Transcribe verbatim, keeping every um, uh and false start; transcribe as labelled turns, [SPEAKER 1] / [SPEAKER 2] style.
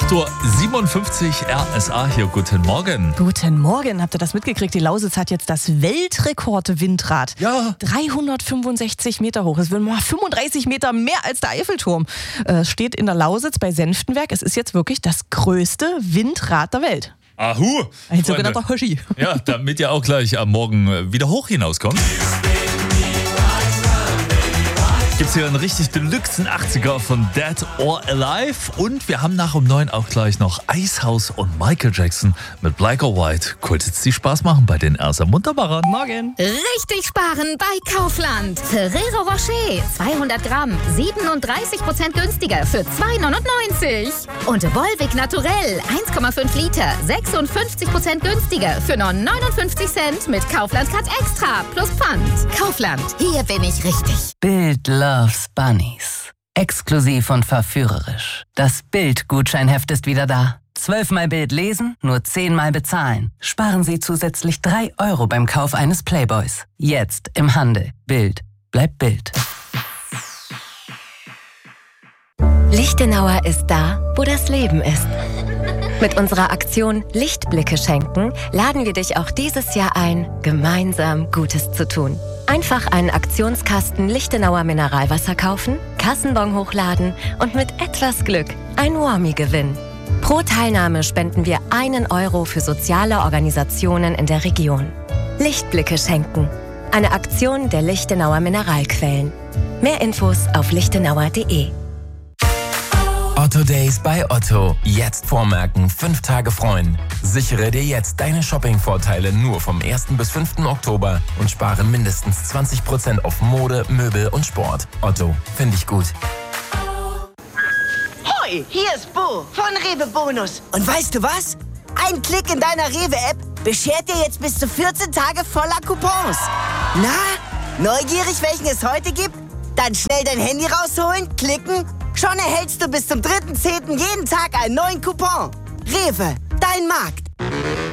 [SPEAKER 1] acht Uhr siebenundfünfzig R S A hier. Guten Morgen.
[SPEAKER 2] Guten Morgen. Habt ihr das mitgekriegt? Die Lausitz hat jetzt das Weltrekord-Windrad.
[SPEAKER 1] Ja.
[SPEAKER 2] dreihundertfünfundsechzig Meter hoch. Das sind mal fünfunddreißig Meter mehr als der Eiffelturm. Äh, steht in der Lausitz bei Senftenberg. Es ist jetzt wirklich das größte Windrad der Welt.
[SPEAKER 1] Ahu.
[SPEAKER 2] Ein sogenannter Hoshi.
[SPEAKER 1] Ja, damit ihr auch gleich am Morgen wieder hoch hinauskommt. Gibt's hier einen richtig deluxen achtziger von Dead or Alive. Und wir haben nach um neun auch gleich noch Icehouse und Michael Jackson mit Black or White. Kurz jetzt die Spaß machen bei den Erster Munterbarern.
[SPEAKER 2] Morgen.
[SPEAKER 3] Richtig sparen bei Kaufland. Ferrero Rocher zweihundert Gramm, siebenunddreißig Prozent günstiger für zwei neunundneunzig. Und Volvic Naturell eins Komma fünf Liter, sechsundfünfzig Prozent günstiger für nur neunundfünfzig Cent mit Kaufland Cut Extra plus Pfand. Kaufland, hier bin ich richtig.
[SPEAKER 4] Bild loves Bunnies. Exklusiv und verführerisch. Das Bild-Gutscheinheft ist wieder da. Zwölfmal Bild lesen, nur zehnmal bezahlen. Sparen Sie zusätzlich drei Euro beim Kauf eines Playboys. Jetzt im Handel. Bild bleibt Bild.
[SPEAKER 5] Lichtenauer ist da, wo das Leben ist. Mit unserer Aktion Lichtblicke schenken laden wir dich auch dieses Jahr ein, gemeinsam Gutes zu tun. Einfach einen Aktionskasten Lichtenauer Mineralwasser kaufen, Kassenbon hochladen und mit etwas Glück ein Warmie gewinnen. Pro Teilnahme spenden wir einen Euro für soziale Organisationen in der Region. Lichtblicke schenken. Eine Aktion der Lichtenauer Mineralquellen. Mehr Infos auf lichtenauer punkt de.
[SPEAKER 6] Otto Days bei Otto. Jetzt vormerken, fünf Tage freuen. Sichere dir jetzt deine Shopping-Vorteile nur vom ersten bis fünften Oktober und spare mindestens zwanzig Prozent auf Mode, Möbel und Sport. Otto, finde ich gut.
[SPEAKER 7] Hoi, hier ist Bo von Rewe Bonus. Und weißt du was? Ein Klick in deiner Rewe-App beschert dir jetzt bis zu vierzehn Tage voller Coupons. Na, neugierig, welchen es heute gibt? Dann schnell dein Handy rausholen, klicken. Schon erhältst du bis zum dritten zehnten jeden Tag einen neuen Coupon. Rewe, dein Markt.